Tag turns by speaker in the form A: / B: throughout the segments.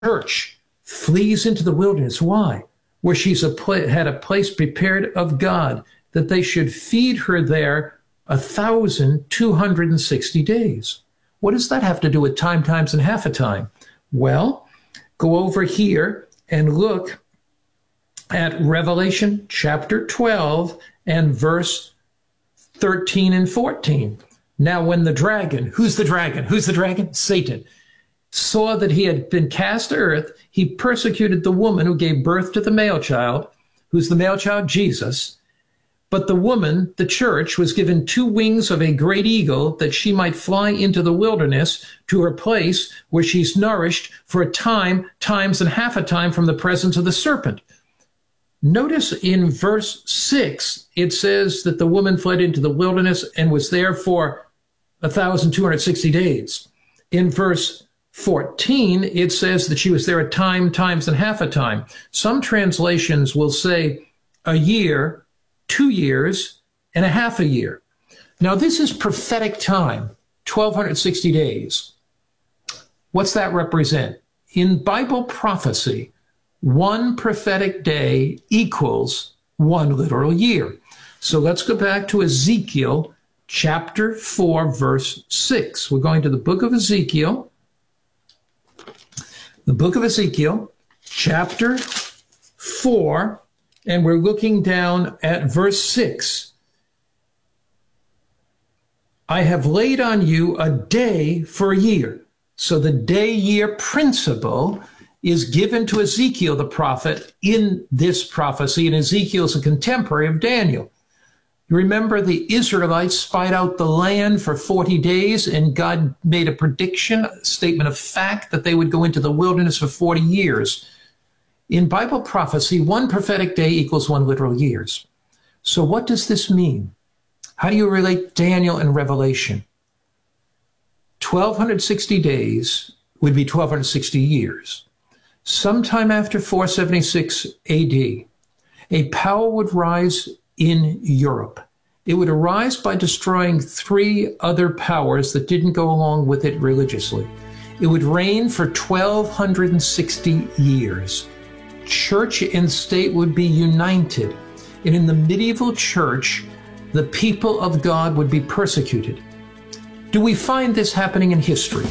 A: church flees into the wilderness. Why? Where she's had a place prepared of God, that they should feed her there 1,260 days. What does that have to do with time, times, and half a time? Well, go over here and look at Revelation chapter 12 and verse 13 and 14. Now, when the dragon, who's the dragon? Who's the dragon? Satan. Saw that he had been cast to earth, he persecuted the woman who gave birth to the male child. Who's the male child? Jesus. But the woman, the church, was given 2 wings of a great eagle, that she might fly into the wilderness to her place where she's nourished for a time, times, and half a time from the presence of the serpent. Notice in verse 6, it says that the woman fled into the wilderness and was there for 1,260 days. In verse 14, it says that she was there a time, times, and half a time. Some translations will say a year, 2 years, and a half a year. Now, this is prophetic time, 1,260 days. What's that represent? In Bible prophecy, 1 prophetic day equals 1 literal year. So let's go back to Ezekiel chapter 4, verse 6. We're going to the book of Ezekiel. The book of Ezekiel, chapter 4, and we're looking down at verse 6. I have laid on you a day for a year. So the day-year principle is given to Ezekiel the prophet in this prophecy, and Ezekiel is a contemporary of Daniel. You remember the Israelites spied out the land for 40 days, and God made a prediction, a statement of fact, that they would go into the wilderness for 40 years. In Bible prophecy, 1 prophetic day equals 1 literal years. So what does this mean? How do you relate Daniel and Revelation? 1,260 days would be 1,260 years. Sometime after 476 AD, a power would rise in Europe. It would arise by destroying 3 other powers that didn't go along with it religiously. It would reign for 1,260 years. Church and state would be united. And in the medieval church, the people of God would be persecuted. Do we find this happening in history?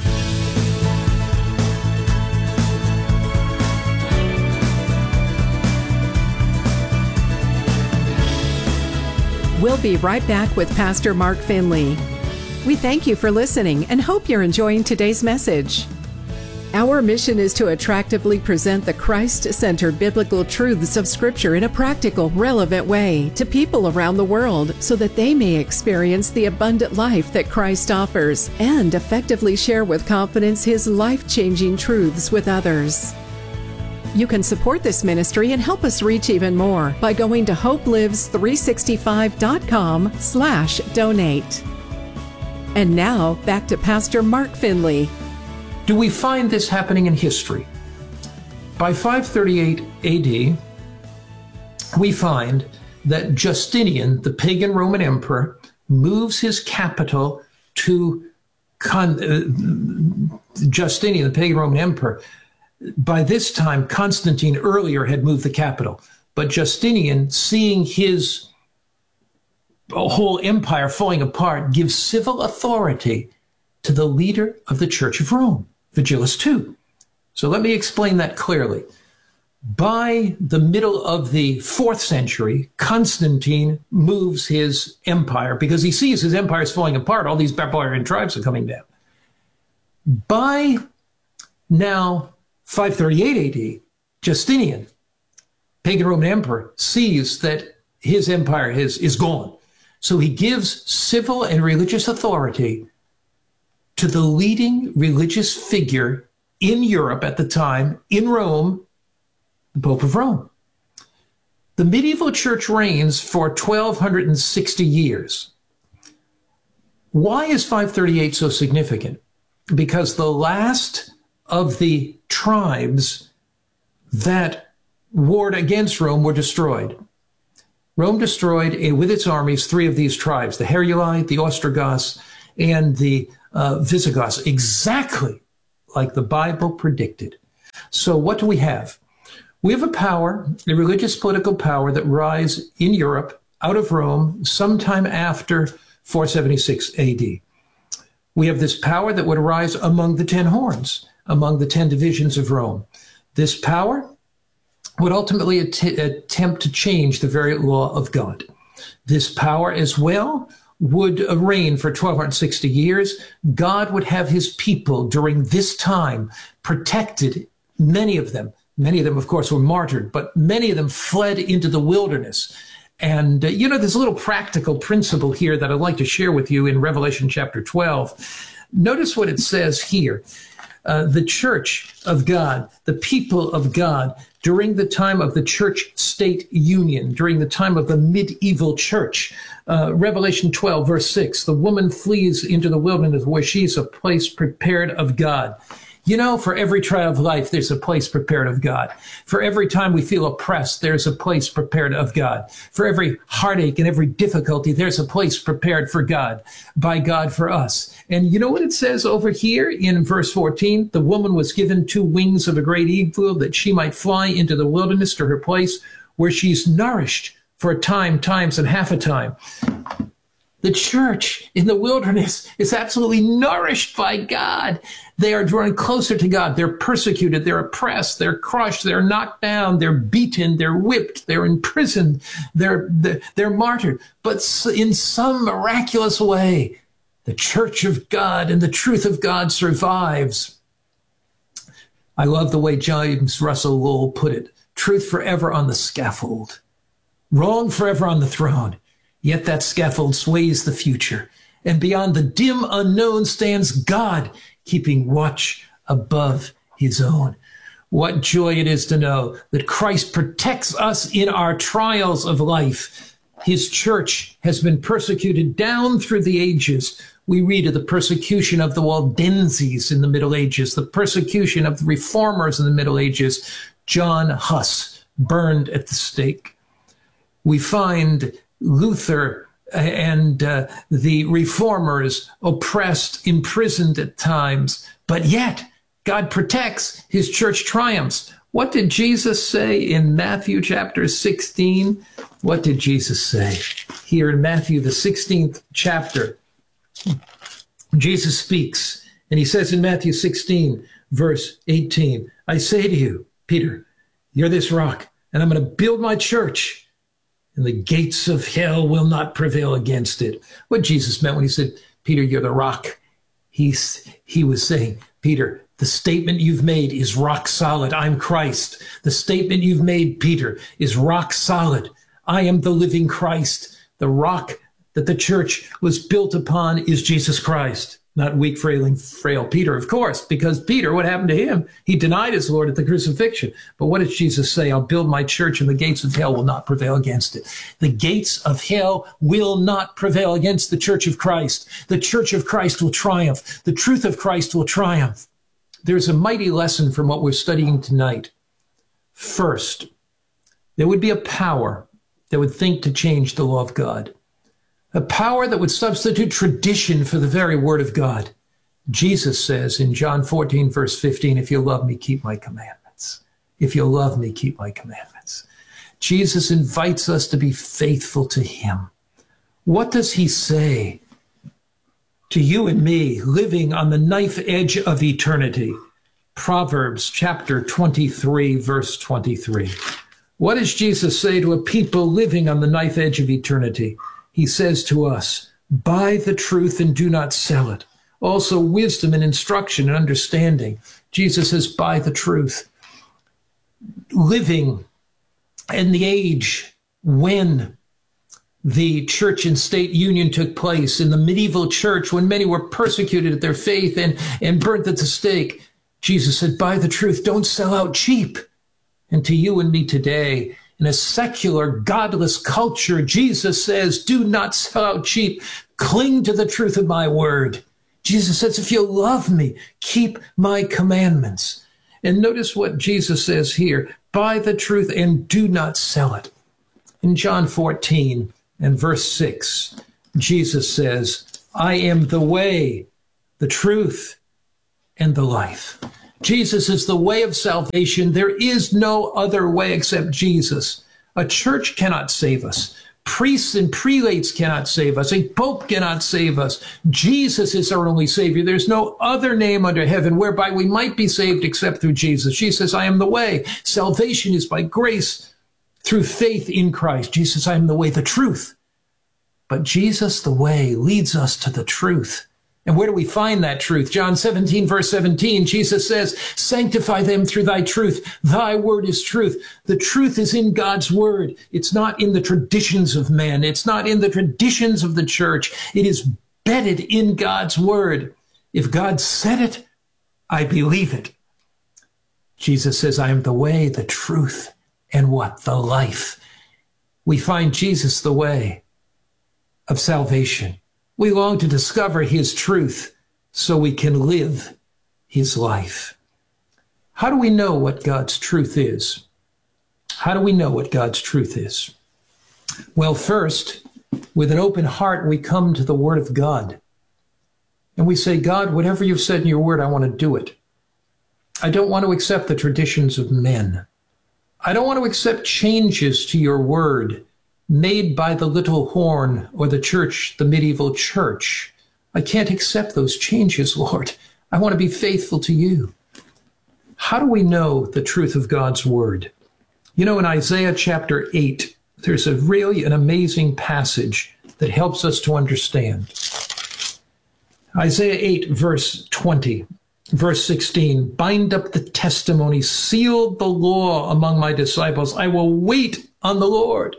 B: We'll be right back with Pastor Mark Finley. We thank you for listening and hope you're enjoying today's message. Our mission is to attractively present the Christ-centered biblical truths of Scripture in a practical, relevant way to people around the world so that they may experience the abundant life that Christ offers and effectively share with confidence His life-changing truths with others. You can support this ministry and help us reach even more by going to hopelives365.com/donate. And now, back to Pastor Mark Finley.
A: Do we find this happening in history? By 538 AD, we find that Justinian, the pagan Roman emperor, moves his capital to Justinian, the pagan Roman emperor. By this time, Constantine earlier had moved the capital, but Justinian, seeing his whole empire falling apart, gives civil authority to the leader of the Church of Rome, Vigilus II. So let me explain that clearly. By the middle of the 4th century, Constantine moves his empire because he sees his empire is falling apart. All these barbarian tribes are coming down. By now 538 AD, Justinian, pagan Roman emperor, sees that his empire is gone. So he gives civil and religious authority to the leading religious figure in Europe at the time, in Rome, the Pope of Rome. The medieval church reigns for 1,260 years. Why is 538 so significant? Because the last of the tribes that warred against Rome were destroyed. Rome destroyed, with its armies, 3 of these tribes, the Heruli, the Ostrogoths, and the Visigoths, exactly like the Bible predicted. So what do we have? We have a power, a religious political power that rise in Europe out of Rome sometime after 476 AD. We have this power that would arise among the 10 horns, among the 10 divisions of Rome. This power would ultimately attempt to change the very law of God. This power as well would reign for 1260 years. God would have his people during this time protected. Many of them, of course, were martyred, but many of them fled into the wilderness. And, there's a little practical principle here that I'd like to share with you in Revelation chapter 12. Notice what it says here. The church of God, the people of God, during the time of the church-state union, during the time of the medieval church, Revelation 12, verse 6, the woman flees into the wilderness where she's a place prepared of God. For every trial of life, there's a place prepared of God. For every time we feel oppressed, there's a place prepared of God. For every heartache and every difficulty, there's a place prepared for God, by God for us. And you know what it says over here in verse 14? The woman was given 2 wings of a great eagle that she might fly into the wilderness to her place where she's nourished for a time, times, and half a time. The church in the wilderness is absolutely nourished by God. They are drawing closer to God. They're persecuted. They're oppressed. They're crushed. They're knocked down. They're beaten. They're whipped. They're imprisoned. They're martyred. But in some miraculous way, the church of God and the truth of God survives. I love the way James Russell Lowell put it. Truth forever on the scaffold. Wrong forever on the throne. Yet that scaffold sways the future, and beyond the dim unknown stands God, keeping watch above his own. What joy it is to know that Christ protects us in our trials of life. His church has been persecuted down through the ages. We read of the persecution of the Waldenses in the Middle Ages, the persecution of the Reformers in the Middle Ages, John Huss burned at the stake. We find Luther and the Reformers oppressed, imprisoned at times, but yet God protects, his church triumphs. What did Jesus say in Matthew chapter 16? What did Jesus say? Here in Matthew, the 16th chapter, Jesus speaks, and he says in Matthew 16, verse 18, I say to you, Peter, you're this rock, and I'm going to build my church, and the gates of hell will not prevail against it. What Jesus meant when he said, Peter, you're the rock, he was saying, Peter, the statement you've made is rock solid. I'm Christ. The statement you've made, Peter, is rock solid. I am the living Christ. The rock that the church was built upon is Jesus Christ. Not weak, frail Peter, of course, because Peter, what happened to him? He denied his Lord at the crucifixion. But what did Jesus say? I'll build my church and the gates of hell will not prevail against it. The gates of hell will not prevail against the church of Christ. The church of Christ will triumph. The truth of Christ will triumph. There's a mighty lesson from what we're studying tonight. First, there would be a power that would think to change the law of God. A power that would substitute tradition for the very word of God. Jesus says in John 14, verse 15, if you love me, keep my commandments. If you love me, keep my commandments. Jesus invites us to be faithful to him. What does he say to you and me living on the knife edge of eternity? Proverbs chapter 23, verse 23. What does Jesus say to a people living on the knife edge of eternity? He says to us, buy the truth and do not sell it. Also wisdom and instruction and understanding. Jesus says, buy the truth. Living in the age when the church and state union took place, in the medieval church, when many were persecuted at their faith and burnt at the stake, Jesus said, buy the truth, don't sell out cheap. And to you and me today, in a secular, godless culture, Jesus says, do not sell out cheap. Cling to the truth of my word. Jesus says, if you love me, keep my commandments. And notice what Jesus says here, buy the truth and do not sell it. In John 14 and verse 6, Jesus says, I am the way, the truth, and the life. Jesus is the way of salvation. There is no other way except Jesus. A church cannot save us. Priests and prelates cannot save us. A pope cannot save us. Jesus is our only Savior. There's no other name under heaven whereby we might be saved except through Jesus. Jesus says, I am the way. Salvation is by grace through faith in Christ. Jesus, I am the way, the truth. But Jesus, the way, leads us to the truth. And where do we find that truth? John 17, verse 17, Jesus says, sanctify them through thy truth. Thy word is truth. The truth is in God's word. It's not in the traditions of men. It's not in the traditions of the church. It is bedded in God's word. If God said it, I believe it. Jesus says, I am the way, the truth, and what? The life. We find Jesus the way of salvation. We long to discover his truth so we can live his life. How do we know what God's truth is? How do we know what God's truth is? Well, first, with an open heart, we come to the Word of God. And we say, God, whatever you've said in your word, I want to do it. I don't want to accept the traditions of men. I don't want to accept changes to your word made by the little horn or the church, the medieval church. I can't accept those changes, Lord. I want to be faithful to you. How do we know the truth of God's word? You know, in Isaiah chapter 8, there's an amazing passage that helps us to understand. Isaiah 8, verse 20, verse 16, bind up the testimony, seal the law among my disciples. I will wait on the Lord.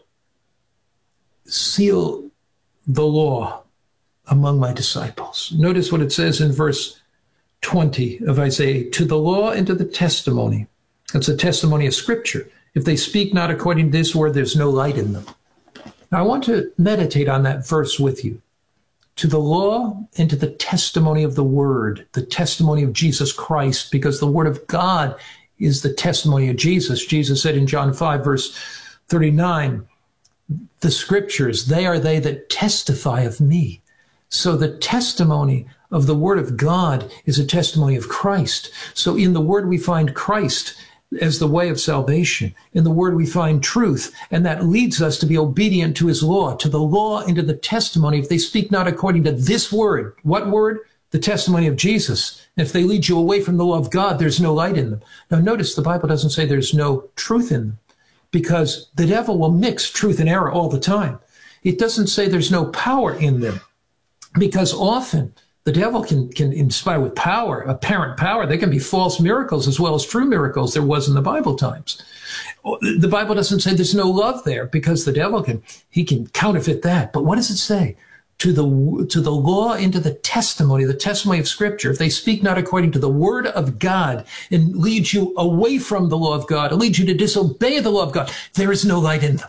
A: Seal the law among my disciples. Notice what it says in verse 20 of Isaiah, to the law and to the testimony. That's a testimony of Scripture. If they speak not according to this word, there's no light in them. Now, I want to meditate on that verse with you. To the law and to the testimony of the word, the testimony of Jesus Christ, because the word of God is the testimony of Jesus. Jesus said in John 5, verse 39, the scriptures, they are they that testify of me. So the testimony of the word of God is a testimony of Christ. So in the word we find Christ as the way of salvation. In the word we find truth, and that leads us to be obedient to his law, to the law and to the testimony. If they speak not according to this word, what word? The testimony of Jesus. And if they lead you away from the law of God, there's no light in them. Now notice the Bible doesn't say there's no truth in them, because the devil will mix truth and error all the time. It doesn't say there's no power in them, because often the devil can inspire with power, apparent power. There can be false miracles as well as true miracles. There was in the Bible times. The Bible doesn't say there's no love there, because the devil can counterfeit that. But what does it say? To the law and to the testimony of Scripture. If they speak not according to the word of God and lead you away from the law of God, and lead you to disobey the law of God, there is no light in them.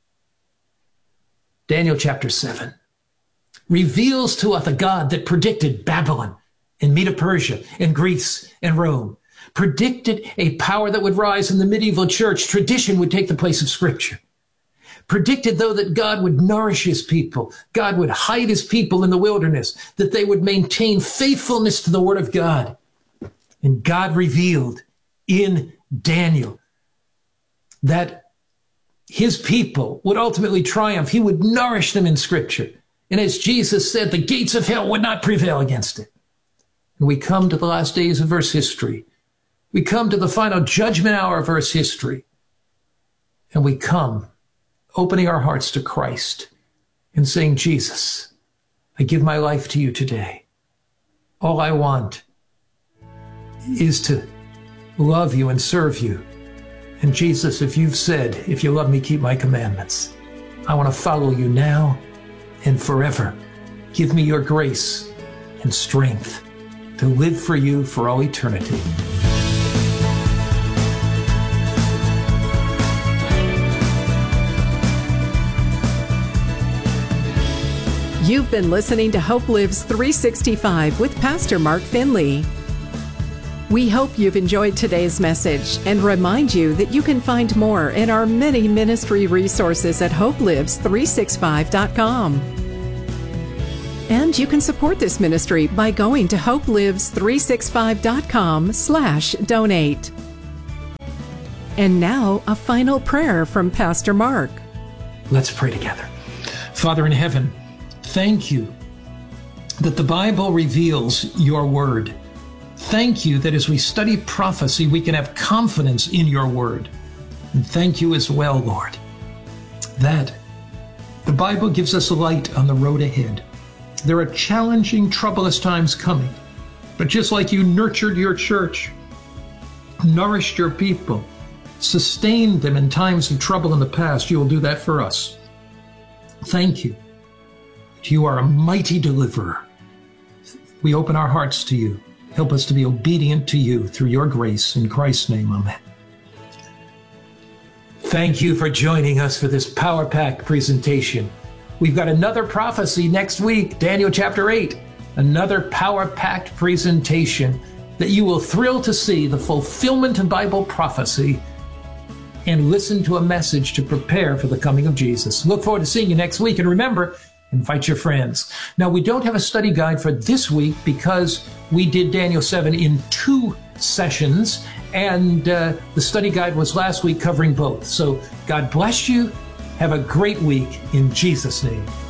A: Daniel chapter 7 reveals to us a God that predicted Babylon and Medo-Persia and Greece and Rome, predicted a power that would rise in the medieval church. Tradition would take the place of Scripture. Predicted, though, that God would nourish his people. God would hide his people in the wilderness, that they would maintain faithfulness to the word of God. And God revealed in Daniel that his people would ultimately triumph. He would nourish them in Scripture. And as Jesus said, the gates of hell would not prevail against it. And we come to the last days of Earth's history. We come to the final judgment hour of Earth's history. And we come opening our hearts to Christ and saying, Jesus, I give my life to you today. All I want is to love you and serve you. And Jesus, if you've said, if you love me, keep my commandments. I want to follow you now and forever. Give me your grace and strength to live for you for all eternity.
B: You've been listening to Hope Lives 365 with Pastor Mark Finley. We hope you've enjoyed today's message and remind you that you can find more in our many ministry resources at hopelives365.com. And you can support this ministry by going to hopelives365.com/donate. And now, a final prayer from Pastor Mark.
A: Let's pray together. Father in heaven, thank you that the Bible reveals your word. Thank you that as we study prophecy, we can have confidence in your word. And thank you as well, Lord, that the Bible gives us light on the road ahead. There are challenging, troublous times coming, but just like you nurtured your church, nourished your people, sustained them in times of trouble in the past, you will do that for us. Thank you. You are a mighty deliverer. We open our hearts to you. Help us to be obedient to you through your grace. In Christ's name, amen. Thank you for joining us for this Power Pack presentation. We've got another prophecy next week, Daniel chapter 8, another power-packed presentation that you will thrill to see the fulfillment of Bible prophecy and listen to a message to prepare for the coming of Jesus. Look forward to seeing you next week. And remember, invite your friends. Now, we don't have a study guide for this week because we did Daniel 7 in 2 sessions, and the study guide was last week covering both. So God bless you. Have a great week in Jesus' name.